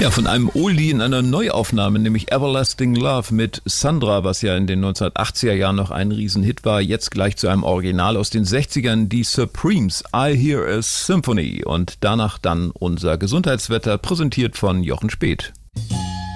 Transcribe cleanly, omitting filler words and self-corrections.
Ja, von einem Oldie in einer Neuaufnahme, nämlich Everlasting Love mit Sandra, was ja in den 1980er Jahren noch ein Riesenhit war, jetzt gleich zu einem Original aus den 60ern, die Supremes, I Hear a Symphony. Und danach dann unser Gesundheitswetter, präsentiert von Jochen Speth.